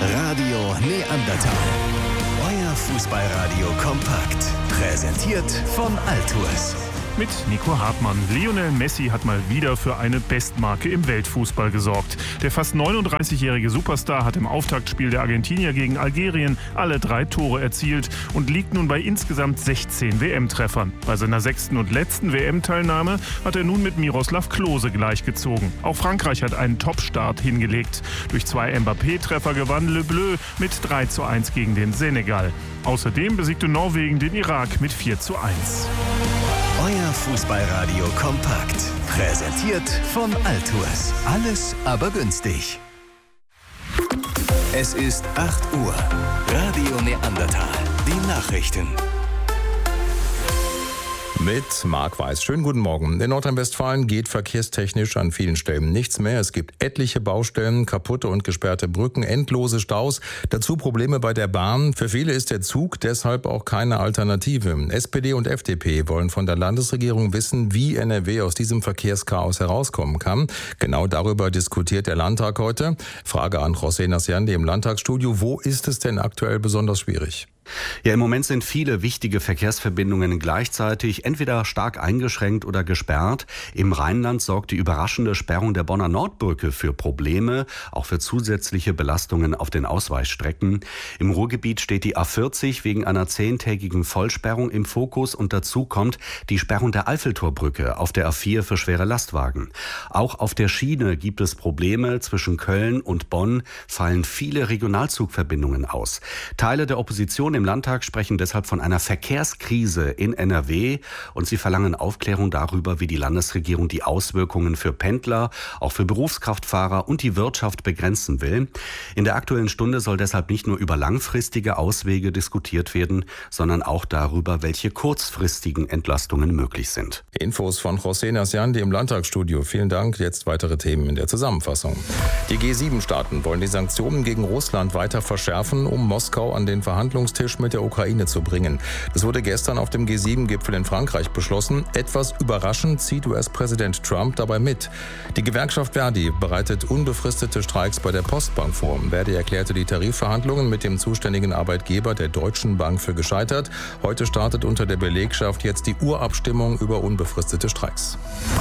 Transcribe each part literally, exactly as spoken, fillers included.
Radio Neandertal. Euer Fußballradio kompakt. Präsentiert von Altours. Mit Nico Hartmann. Lionel Messi hat mal wieder für eine Bestmarke im Weltfußball gesorgt. Der fast neununddreißigjährige Superstar hat im Auftaktspiel der Argentinier gegen Algerien alle drei Tore erzielt und liegt nun bei insgesamt sechzehn W M-Treffern. Bei seiner sechsten und letzten W M-Teilnahme hat er nun mit Miroslav Klose gleichgezogen. Auch Frankreich hat einen Top-Start hingelegt. Durch zwei Mbappé-Treffer gewann Le Bleu mit drei zu eins gegen den Senegal. Außerdem besiegte Norwegen den Irak mit vier zu eins. Euer Fußballradio kompakt. Präsentiert von Altours. Alles aber günstig. Es ist acht Uhr. Radio Neandertal. Die Nachrichten. Mit Marc Weiß. Schönen guten Morgen. In Nordrhein-Westfalen geht verkehrstechnisch an vielen Stellen nichts mehr. Es gibt etliche Baustellen, kaputte und gesperrte Brücken, endlose Staus. Dazu Probleme bei der Bahn. Für viele ist der Zug deshalb auch keine Alternative. S P D und F D P wollen von der Landesregierung wissen, wie N R W aus diesem Verkehrschaos herauskommen kann. Genau darüber diskutiert der Landtag heute. Frage an José Nasciandi im Landtagsstudio. Wo ist es denn aktuell besonders schwierig? Ja, im Moment sind viele wichtige Verkehrsverbindungen gleichzeitig entweder stark eingeschränkt oder gesperrt. Im Rheinland sorgt die überraschende Sperrung der Bonner Nordbrücke für Probleme, auch für zusätzliche Belastungen auf den Ausweichstrecken. Im Ruhrgebiet steht die A vierzig wegen einer zehntägigen Vollsperrung im Fokus und dazu kommt die Sperrung der Eiffeltorbrücke auf der A vier für schwere Lastwagen. Auch auf der Schiene gibt es Probleme. Zwischen Köln und Bonn fallen viele Regionalzugverbindungen aus. Teile der Opposition im Landtag sprechen deshalb von einer Verkehrskrise in N R W und sie verlangen Aufklärung darüber, wie die Landesregierung die Auswirkungen für Pendler, auch für Berufskraftfahrer und die Wirtschaft begrenzen will. In der Aktuellen Stunde soll deshalb nicht nur über langfristige Auswege diskutiert werden, sondern auch darüber, welche kurzfristigen Entlastungen möglich sind. Infos von José Nasciandi im Landtagsstudio. Vielen Dank. Jetzt weitere Themen in der Zusammenfassung. Die G sieben Staaten wollen die Sanktionen gegen Russland weiter verschärfen, um Moskau an den Verhandlungstisch mit der Ukraine zu bringen. Das wurde gestern auf dem G sieben Gipfel in Frankreich beschlossen. Etwas überraschend zieht U S-Präsident Trump dabei mit. Die Gewerkschaft Verdi bereitet unbefristete Streiks bei der Postbank vor. Verdi erklärte die Tarifverhandlungen mit dem zuständigen Arbeitgeber der Deutschen Bank für gescheitert. Heute startet unter der Belegschaft jetzt die Urabstimmung über unbefristete Streiks.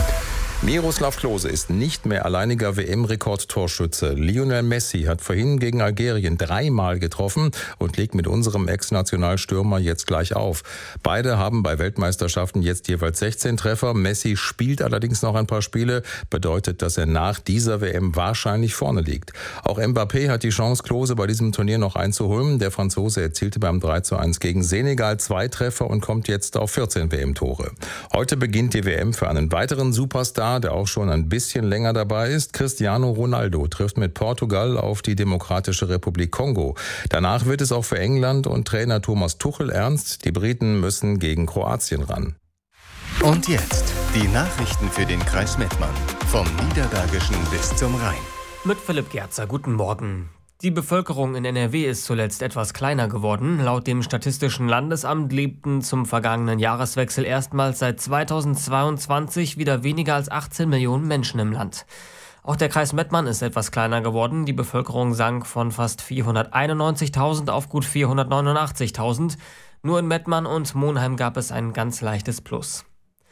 Miroslav Klose ist nicht mehr alleiniger W M-Rekordtorschütze. Lionel Messi hat vorhin gegen Algerien dreimal getroffen und legt mit unserem Ex-Nationalstürmer jetzt gleich auf. Beide haben bei Weltmeisterschaften jetzt jeweils sechzehn Treffer. Messi spielt allerdings noch ein paar Spiele, bedeutet, dass er nach dieser W M wahrscheinlich vorne liegt. Auch Mbappé hat die Chance, Klose bei diesem Turnier noch einzuholen. Der Franzose erzielte beim drei zu eins gegen Senegal zwei Treffer und kommt jetzt auf vierzehn W M-Tore. Heute beginnt die W M für einen weiteren Superstar, der auch schon ein bisschen länger dabei ist. Cristiano Ronaldo trifft mit Portugal auf die Demokratische Republik Kongo. Danach wird es auch für England und Trainer Thomas Tuchel ernst. Die Briten müssen gegen Kroatien ran. Und jetzt die Nachrichten für den Kreis Mettmann. Vom Niederbergischen bis zum Rhein. Mit Philipp Gerzer, guten Morgen. Die Bevölkerung in N R W ist zuletzt etwas kleiner geworden. Laut dem Statistischen Landesamt lebten zum vergangenen Jahreswechsel erstmals seit zweitausendzweiundzwanzig wieder weniger als achtzehn Millionen Menschen im Land. Auch der Kreis Mettmann ist etwas kleiner geworden. Die Bevölkerung sank von fast vierhunderteinundneunzigtausend auf gut vierhundertneunundachtzigtausend. Nur in Mettmann und Monheim gab es ein ganz leichtes Plus.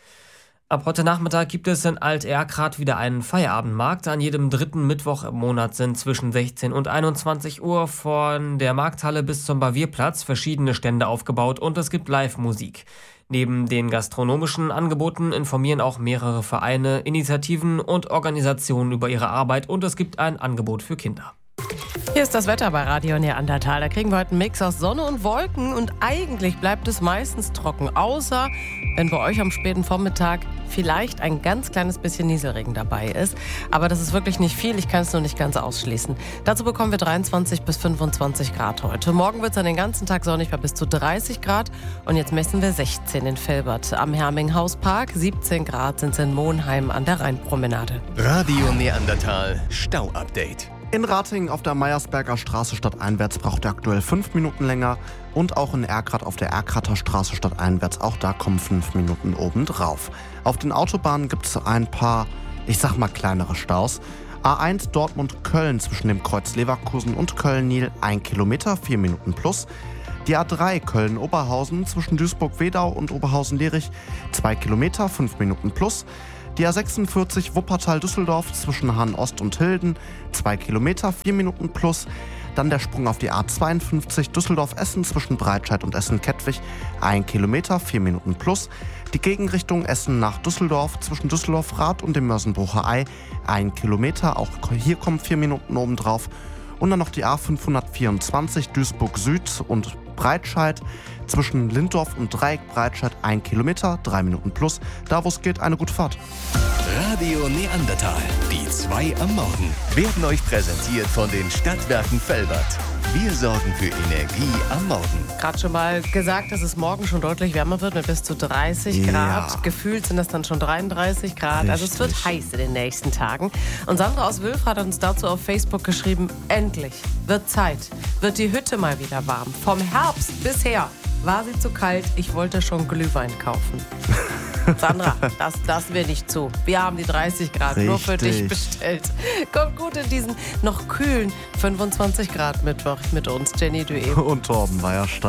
Ab heute Nachmittag gibt es in Alt-Erkrath wieder einen Feierabendmarkt. An jedem dritten Mittwoch im Monat sind zwischen sechzehn und einundzwanzig Uhr von der Markthalle bis zum Bavierplatz verschiedene Stände aufgebaut und es gibt Live-Musik. Neben den gastronomischen Angeboten informieren auch mehrere Vereine, Initiativen und Organisationen über ihre Arbeit und es gibt ein Angebot für Kinder. Hier ist das Wetter bei Radio Neandertal. Da kriegen wir heute einen Mix aus Sonne und Wolken und eigentlich bleibt es meistens trocken, außer wenn bei euch am späten Vormittag vielleicht ein ganz kleines bisschen Nieselregen dabei ist. Aber das ist wirklich nicht viel, ich kann es nur nicht ganz ausschließen. Dazu bekommen wir dreiundzwanzig bis fünfundzwanzig Grad heute. Morgen wird es dann den ganzen Tag sonnig bei bis zu dreißig Grad und jetzt messen wir sechzehn in Velbert am Herminghauspark, siebzehn Grad sind es in Monheim an der Rheinpromenade. Radio Neandertal Stau-Update. In Ratingen auf der Meiersberger Straße stadteinwärts braucht ihr aktuell fünf Minuten länger und auch in Erkrath auf der Erkrather Straße stadteinwärts, auch da kommen fünf Minuten obendrauf. Auf den Autobahnen gibt es ein paar, ich sag mal kleinere Staus. A eins Dortmund-Köln zwischen dem Kreuz Leverkusen und Köln-Niel ein Kilometer, vier Minuten plus. Die A drei Köln-Oberhausen zwischen Duisburg-Wedau und Oberhausen-Lierich zwei Kilometer, fünf Minuten plus. Die A sechsundvierzig Wuppertal-Düsseldorf zwischen Hahn-Ost und Hilden zwei Kilometer, vier Minuten plus. Dann der Sprung auf die A zweiundfünfzig Düsseldorf-Essen zwischen Breitscheid und Essen-Kettwig ein Kilometer, vier Minuten plus. Die Gegenrichtung Essen nach Düsseldorf zwischen Düsseldorf-Rath und dem Mörsenbrucher Ei ein Kilometer, auch hier kommen vier Minuten obendrauf. Und dann noch die A fünfhundertvierundzwanzig Duisburg-Süd und Breitscheid zwischen Linddorf und Dreieck Breitscheid ein Kilometer, drei Minuten plus. Da wo es geht, eine gute Fahrt. Radio Neandertal, die zwei am Morgen, werden euch präsentiert von den Stadtwerken Velbert. Wir sorgen für Energie am Morgen. Gerade schon mal gesagt, dass es morgen schon deutlich wärmer wird mit bis zu dreißig Grad. Ja. Gefühlt sind das dann schon dreiunddreißig Grad. Also es wird heiß in den nächsten Tagen. Und Sandra aus Wülf hat uns dazu auf Facebook geschrieben, endlich wird Zeit, wird die Hütte mal wieder warm. Vom Herbst bisher war sie zu kalt, ich wollte schon Glühwein kaufen. Sandra, das lassen wir nicht zu. Wir haben die dreißig Grad nur für dich Richtig. bestellt. Kommt gut in diesen noch kühlen fünfundzwanzig Grad Mittwoch mit uns, Jenny Dueh. Und Torben Weierstein.